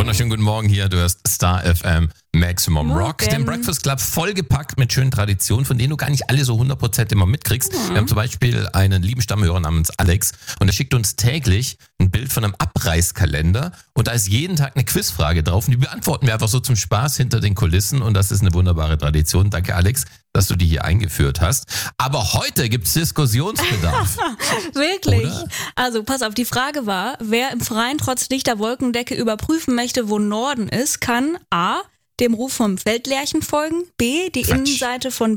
Wunderschönen guten Morgen hier, du hörst Star FM Maximum Morgen. Rock, den Breakfast Club vollgepackt mit schönen Traditionen, von denen du gar nicht alle so 100% immer mitkriegst. Wir haben zum Beispiel einen lieben Stammhörer namens Alex und der schickt uns täglich ein Bild von einem Abreißkalender und da ist jeden Tag eine Quizfrage drauf und die beantworten wir einfach so zum Spaß hinter den Kulissen und das ist eine wunderbare Tradition. Danke Alex, dass du die hier eingeführt hast. Aber heute gibt's Diskussionsbedarf. Wirklich? Oder? Also pass auf, die Frage war, wer im Freien trotz dichter Wolkendecke überprüfen möchte, wo Norden ist, kann A. dem Ruf vom Feldlärchen folgen, B. die Quatsch. Innenseite von